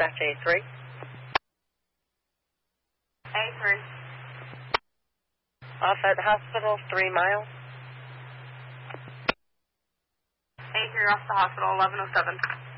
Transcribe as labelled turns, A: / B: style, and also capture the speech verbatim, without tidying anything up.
A: dispatch A three.
B: A three.
A: Off at hospital, three miles.
B: A three off the hospital, eleven oh seven.